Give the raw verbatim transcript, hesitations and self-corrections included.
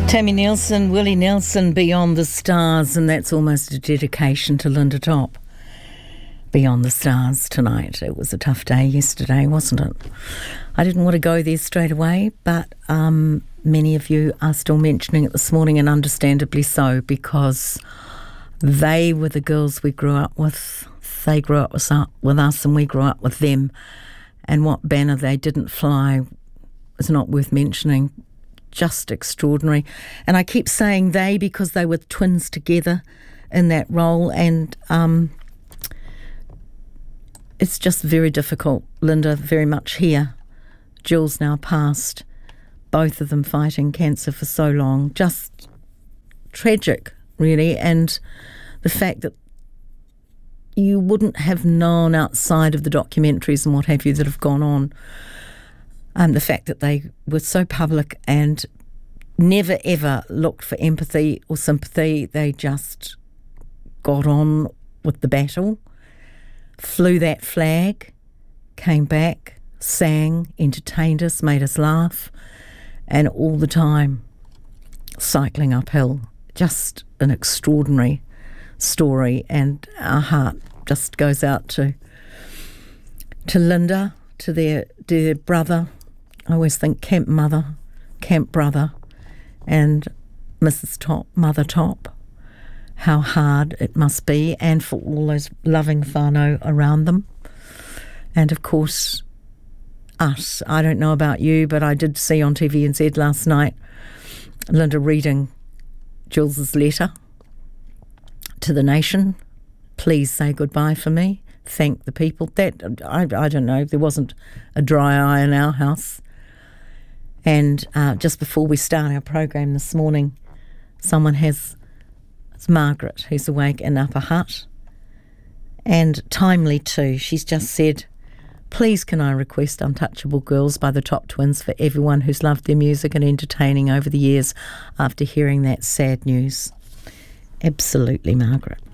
Tammy Nielsen, Willie Nelson, Beyond the Stars, and that's almost a dedication to Linda Top. Beyond the Stars tonight. It was a tough day yesterday, wasn't it? I didn't want to go there straight away, but um, many of you are still mentioning it this morning, and understandably so, because they were the girls we grew up with. They grew up with us and we grew up with them. And what banner they didn't fly is not worth mentioning. Just extraordinary. And I keep saying they because they were twins together in that role, and um, it's just very difficult. Linda very much here. Jules now passed. Both of them fighting cancer for so long. Just tragic, really. And the fact that you wouldn't have known outside of the documentaries and what have you that have gone on. Um, the fact that they were so public and never ever looked for empathy or sympathy. They just got on with the battle, flew that flag, came back, sang, entertained us, made us laugh, and all the time cycling uphill. Just an extraordinary story, and our heart just goes out to to Linda, to their their brother. I always think camp mother, camp brother, and Missus Top, Mother Top. How hard it must be, and for all those loving whānau around them. And of course, us. I don't know about you, but I did see on T V N Z last night Linda reading Jules's letter to the nation. Please say goodbye for me. Thank the people. That I, I don't know. There wasn't a dry eye in our house. And uh, just before we start our program this morning, someone has, it's Margaret, who's awake in Upper Hutt, and timely too. She's just said, please can I request Untouchable Girls by the Top Twins for everyone who's loved their music and entertaining over the years after hearing that sad news. Absolutely, Margaret.